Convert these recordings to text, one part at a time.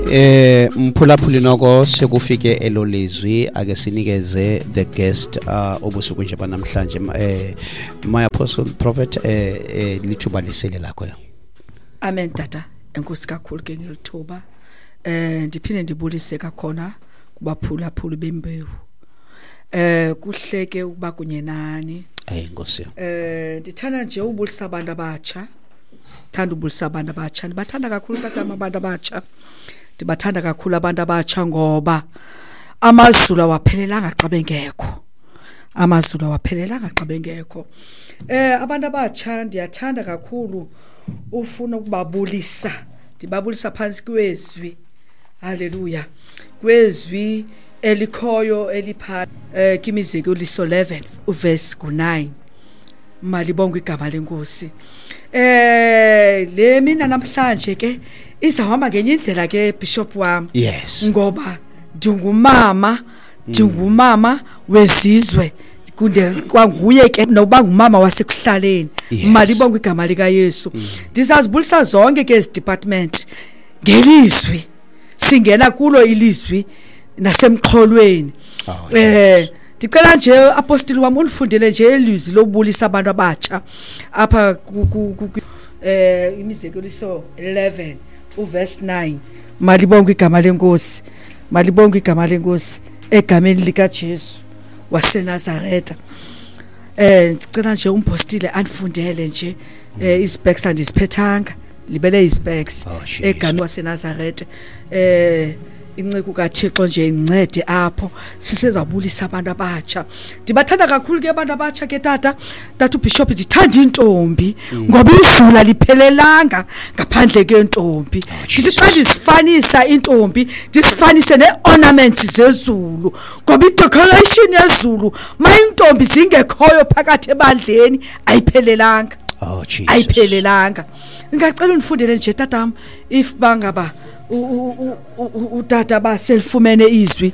Mphulaphuli noko sekufike elolizwi ake sinikeze the guest obusuku nje banamhlanje my apostle prophet lithuba lisele lakho. Amen tata enkosi kakhulu ke ngilithuba ndiphinde ndibulise kakhona kubaphulaphuli bembewu kuhleke ukuba kunye nani Nkosi ndithanda nje ubulisa abantu abatsha ndibathanda kakhulu tata abantu abatsha ndibathanda kakhulu abantu abatsha ngoba amazulu awaphelelanga xa bengekho abantu abatsha ndiyathanda kakhulu ufuna ukubabulisa ndibabulisa phansi kwezwi haleluya kwezwi elikhoyo elipha kimizeko liso 11 uverse 9 malibonga igama lenkosi le mina namhlanje ke izahamba ngenye indlela ke bishop wami yes ngoba ndingumama wezizwe kunde kwanguye ke noba ngumama wasekuhlaleni malibonga igama lika Yesu ndisazibulisa zonke ke ezi department ngelizwi singena kulo ilizwi nasemxholweni ndicela nje apostoli wami undifundele nje ilizwi lobulisa abantu abatsha apha imizeko liso 11 uverse 9 malibonga igama lenkosi egameni lika Jesu waseNazaretha ndicela nje umpostile andifundele nje ispecs andisiphethanga libele ispecs egameni waseNazaretha inceke kaThixo nje incede apho sisezabulisa abantu abatsha ndibathanda kakhulu ke abantu abatsha ke tata ubishop ndithanda intombi ngoba izulu liphelelanga ngaphandle kentombi ndisiqala isifanisa intombi ndisifanise neornaments zezulu ngoba idecoration yezulu intombi zingekhoyo phakathi ebandleni ayiphelelanga ayiphelelanga ngicela undifundele nje tatam if bangaba utata baselifumene izwi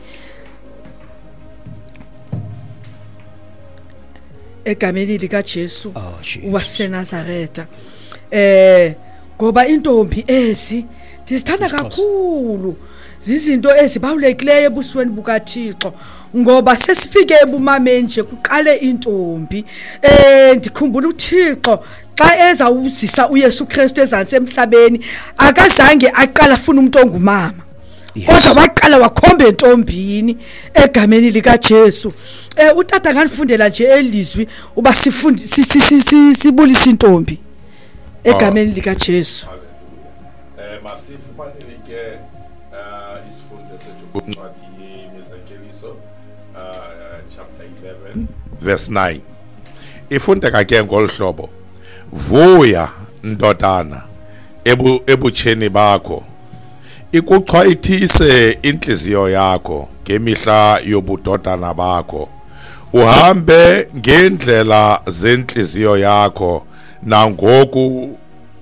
egameni lika Jesu waseNazaretha ngoba intombi ezi ndisithanda kakhulu zizinto ezibawulekileyo ebusweni bukaThixo ngoba sesifike ebumameni nje kuqale intombi ndikhumbula uThixo xa ezawuzisa uYesu Kristu ezantsi emhlabeni akazange aqala afuna umuntu ongumama kodwa waqala wakhomba entombini egameni lika Jesu utata nganifundela nje elizwi uba sibulisa intombi egameni lika Jesu masifumane ke isifundo sethu kuncwadi yemizekeliso chapter 11 verse 9 ifundeka ke ngolhlobo vuya ndodana ebutsheni bakho ikuchwayithise inhliziyo yakho ngemihla yobudodana bakho uhambe ngendlela zenhliziyo yakho nangoku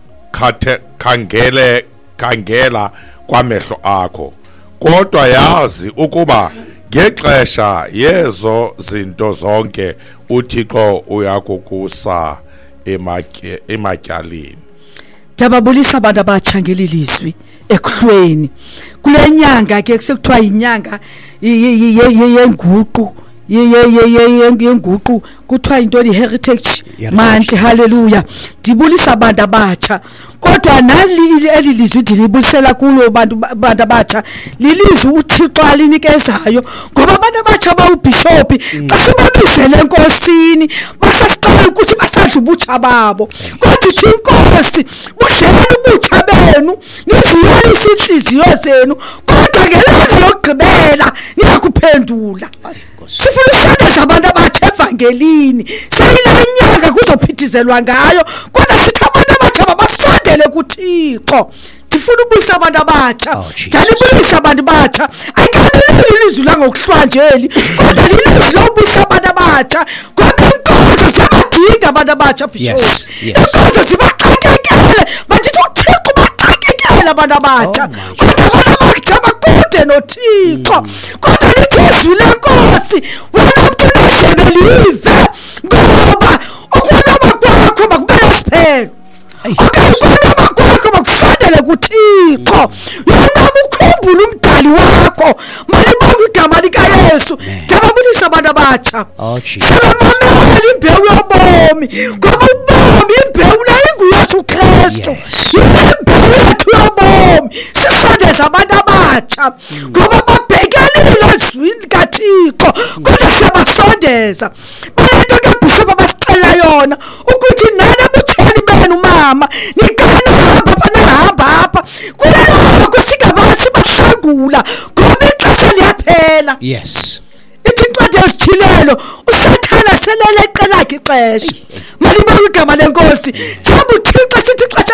khangela kwamehlo akho kodwa yazi ukuba ngexesha yezo zinto zonke uThixo uyakukusa ematyaleni dababulisa abantu abatsha ngelilizwi ekuhlweni kule nyanga ke sekuthiwa inyanga yenguqu yenguqu kuthiwa into heritage month haleluya ndibulisa abantu abatsha kodwa nali elilizwi ndilibulisela kulo abantu abatsha lilizwi uThixo alinikezayo ngoba abantu abatsha bawubishop xa sibabizele enkosini basasiqala ukuthi basadla ubutsha babo kodwa inkosi budlelani ubutsha benu niziyolisa inhliziyo zenu kodwa ngelanga lokugqibela niyakuphendula sifuna usondeza abantu abatsha evangelini seyilanyanga kuzophithizelwa ngayo kodwa sithi abantu abatsha babasondele kuThixo ndifuna ubulisa abantu abatsha ndalibulisa abantu abatsha ayikhaleli ilizwi langokuhlwanjeli kodwa lilizwi lobulisa abantu abatsha ngoba inkosi ziyabadinga abantu abatsha bishop inkosi zibaxakekele bathi uThixo baxakekele abantu abatsha kodwa abantu abatsha bakude noThixo kodwa lizwi lenkosi wena umuntu unehlebelive ngoba ukunaba kwakho makubele siphelo okay ukunaba kwakho makusondele kuThixo yona ukhumbule umdali wakho. Malibonke igama likaYesu. Ndiyababulisa abantu abatsha. Sebamamela imbewu yobomi ngoba ubomi imbewu leyo inguYesu Kristu. Imbewu yethu yobomi sisondeza abantu abatsha ngoba babhekelile ezwini likaThixo kodwa siyabasondeza. Bayinto kaBishop abasixelela yona ukuthi nani abutheni benu mama nikanahamba banahamba apha kuleloko singabasi bahlangula ngoba ixesha liyaphela. Yes. Ithi incwadi yesithilelo usathana selele eqelakhe ixesha. Malibonke igama lenkosi. Jabu Thixo sithi ixesha